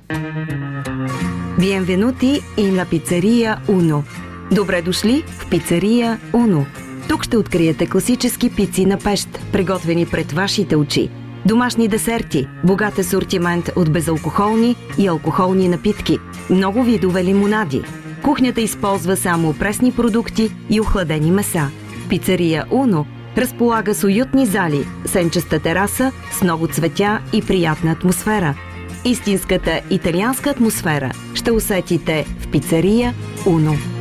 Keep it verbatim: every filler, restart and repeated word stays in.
Bienvenuti in la pizzeria Uno. Добре дошли в пицария Uno. Тук ще откриете класически пици на пещ, приготвени пред вашите очи. Домашни десерти, богат асортимент от безалкохолни и алкохолни напитки, много видове лимонади. Кухнята използва само пресни продукти и охладени меса. Пицария Uno разполага с уютни зали, сенчеста тераса с много цветя и приятна атмосфера. Истинската италианска атмосфера ще усетите в пицария Uno.